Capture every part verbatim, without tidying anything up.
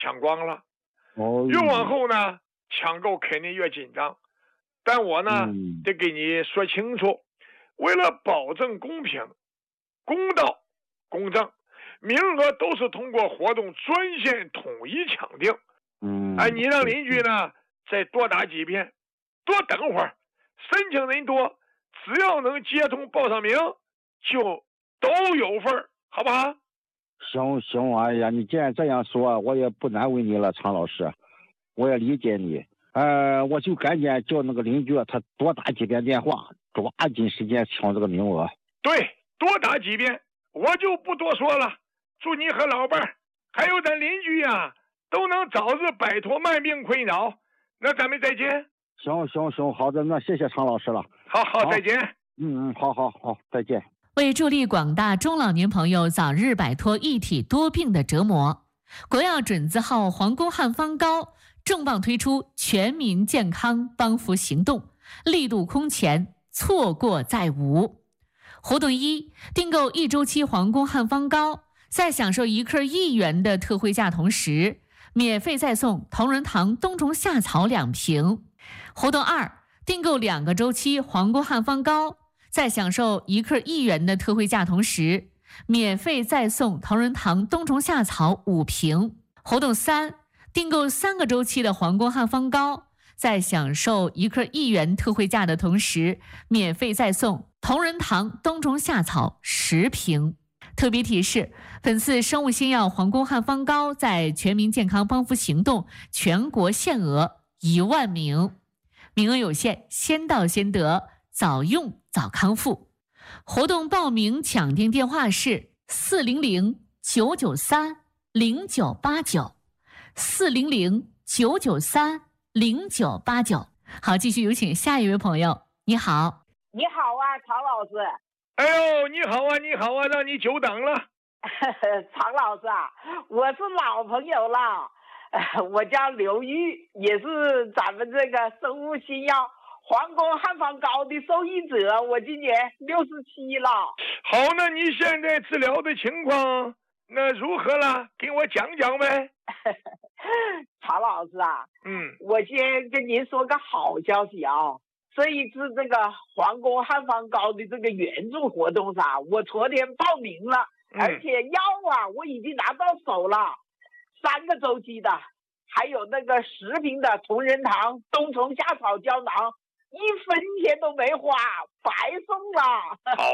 抢光了。 哦， 越往后呢，抢购肯定越紧张。但我呢， 嗯得给你说清楚，为了保证公平、公道、公正，名额都是通过活动专线统一抢定。 嗯， 哎，你让邻居呢再多打几遍，多等会儿，申请人多，只要能接通报上名，就都有份儿，好不好？ 行行，哎呀，你既然这样说，我也不难为你了，常老师，我也理解你。呃，我就赶紧叫那个邻居他多打几遍电话，抓紧时间抢这个名额。 对，多打几遍，我就不多说了。祝你和老伴儿还有咱邻居呀、啊，都能早日摆脱慢病困扰。那咱们再见。 行行行，好的，那谢谢常老师了。 好好，再见。 嗯嗯，好好好，再见。 为助力广大中老年朋友早日摆脱一体多病的折磨，国药准字号黄宫汉方膏重磅推出全民健康帮扶行动，力度空前，错过再无。活动一，订购一周期黄宫汉方膏，在享受一克一元的特惠价同时，免费再送同仁堂冬虫夏草两瓶。活动二，订购两个周期黄宫汉方膏，在享受一克一元的特惠价同时，免费再送同仁堂冬虫夏草五瓶。活动三，订购三个周期的黄宫汉方膏，在享受一克一元特惠价的同时，免费再送同仁堂冬虫夏草十瓶。特别提示，本次生物新药黄宫汉方膏在全民健康帮扶行动全国限额一万名，名额有限，先到先得，早用早康复。活动报名抢订电话是四零零九九三零九八九，四零零九九三零九八九。好，继续有请下一位朋友。你好。 你好啊，常老师。 哎呦，你好啊，你好啊，让你久等了。 常老师啊，我是老朋友了，我叫刘玉，也是咱们这个生物新药黄宫汉方膏的受益者，我今年六十七了。 好，那你现在治疗的情况那如何了？给我讲讲呗。 常老师啊， 嗯， 我先跟您说个好消息啊。这一次这个黄宫汉方膏的这个援助活动上，我昨天报名了， 嗯、 而且药啊我已经拿到手了，三个周期的，还有那个十瓶的同仁堂冬虫夏草胶囊，一分钱都没花，白送了。 好，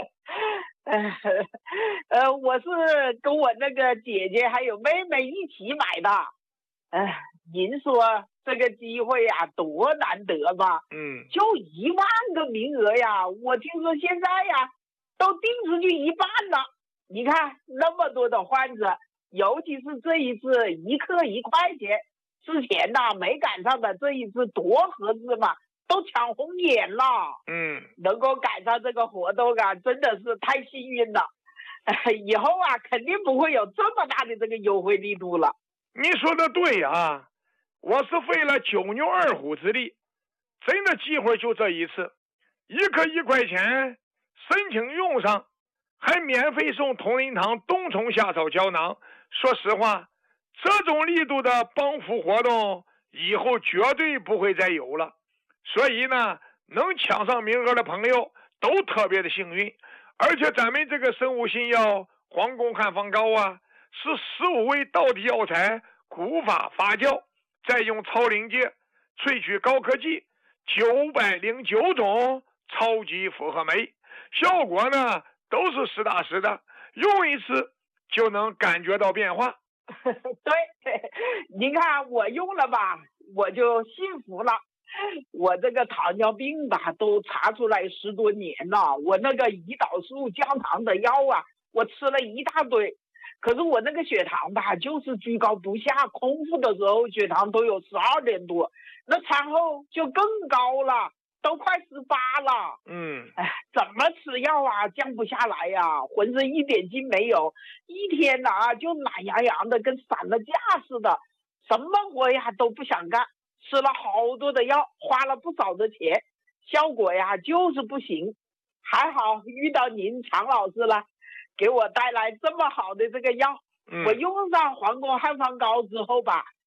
呃，我是跟我那个姐姐还有妹妹一起买的。哎、呃，您说这个机会呀、啊，多难得吧？ 嗯， 就一万个名额呀，我听说现在呀都订出去一半了。你看那么多的患者，尤其是这一次一克一块钱，之前呐没赶上的，这一次多合适嘛，都抢红眼了。 嗯， 能够赶上这个活动啊，真的是太幸运了。以后啊，肯定不会有这么大的这个优惠力度了。 你说的对啊，我是费了九牛二虎之力，真的机会就这一次，一克一块钱，申请用上，还免费送同仁堂冬虫夏草胶囊。说实话，这种力度的帮扶活动以后绝对不会再有了。所以呢，能抢上名额的朋友都特别的幸运。而且咱们这个生物新药黄宫汉方膏啊，是十五味道地药材古法发酵，再用超临界萃取高科技九百零九种超级复合酶，效果呢都是实打实的，用一次就能感觉到变化。 对，您看我用了吧，我就幸福了。我这个糖尿病吧都查出来十多年了，我那个胰岛素降糖的药啊我吃了一大堆，可是我那个血糖吧就是居高不下，空腹的时候血糖都有十二点多，那餐后就更高了，都快十八了。 嗯， 哎，怎么吃药啊降不下来呀、啊，浑身一点劲没有，一天呐、啊、就懒洋洋的跟散了架似的，什么活呀都不想干，吃了好多的药，花了不少的钱，效果呀就是不行。还好遇到您常老师了，给我带来这么好的这个药， 嗯我用上黄宫汉方膏之后吧，